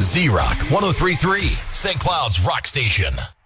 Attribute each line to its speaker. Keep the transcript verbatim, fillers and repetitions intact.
Speaker 1: Z-Rock one oh three point three, Saint Cloud's Rock Station.